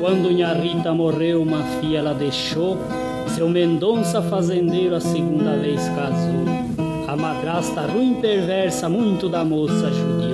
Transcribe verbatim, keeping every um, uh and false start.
Quando Nha Rita morreu, uma filha ela deixou, seu Mendonça fazendeiro a segunda vez casou. A madrasta ruim perversa muito da moça judiou.